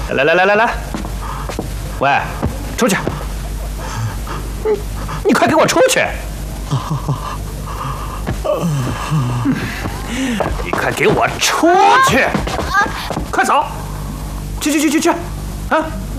来，喂，出去！你快给我出去！你快给我出去！快走！去！啊！